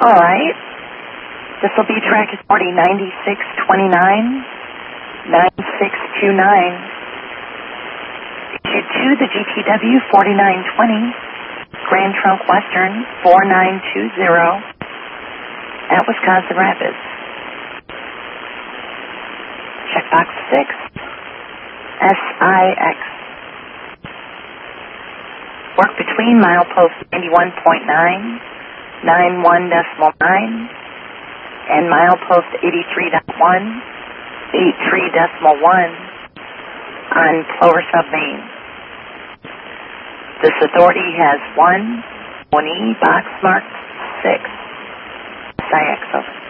All right. This will be track 409629, 9629. Issue 2, the GTW 4920, Grand Trunk Western 4920 at Wisconsin Rapids. Checkbox 6, SIX. Work between milepost 91.9, 91.9, and milepost 83.1, 83.1 on Plover Submain. This authority has 1 box marked 6, SIX.